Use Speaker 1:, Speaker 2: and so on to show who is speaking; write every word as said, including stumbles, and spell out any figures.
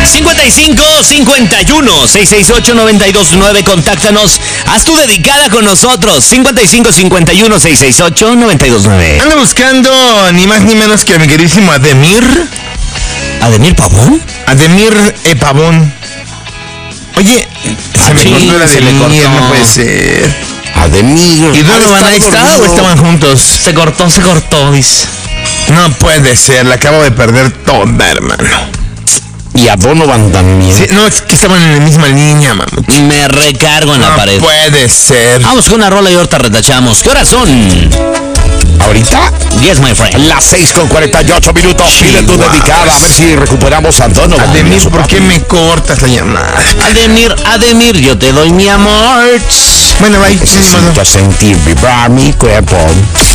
Speaker 1: cincuenta y cinco, cincuenta y uno, seiscientos sesenta y ocho, noventa y dos nueve. Contáctanos. Haz tu dedicada con nosotros. cincuenta y cinco, cincuenta y uno, seiscientos sesenta y ocho, noventa y dos nueve.
Speaker 2: Ando buscando ni más ni menos que a mi queridísimo Ademir.
Speaker 1: ¿Ademir Pavón?
Speaker 2: Ademir e Pavón. Oye, se me
Speaker 1: Sí,
Speaker 2: cortó la
Speaker 1: se
Speaker 2: de
Speaker 1: le cortó.
Speaker 2: no puede ser.
Speaker 3: Ademir.
Speaker 2: ¿Y Donovan ahí está o estaban juntos?
Speaker 1: Se cortó, se cortó, dice.
Speaker 2: No puede ser, la acabo de perder toda, hermano.
Speaker 3: Y a Donovan también.
Speaker 2: Sí, no, es que estaban en la misma línea, mamá.
Speaker 1: Me recargo en la
Speaker 2: No
Speaker 1: pared.
Speaker 2: puede ser.
Speaker 1: Vamos con una rola y ahorita retachamos. ¿Qué horas son?
Speaker 3: Ahorita,
Speaker 1: Yes, my friend.
Speaker 3: las seis con cuarenta y ocho minutos. Pide tu
Speaker 2: Chihuahuas.
Speaker 3: dedicada. A ver si recuperamos a Donovan.
Speaker 2: Ademir, ¿por qué me cortas la llamada?
Speaker 1: Ademir, Ademir, yo te doy mi amor.
Speaker 2: Bueno, bye.
Speaker 3: Necesito sentir vibrar mi cuerpo.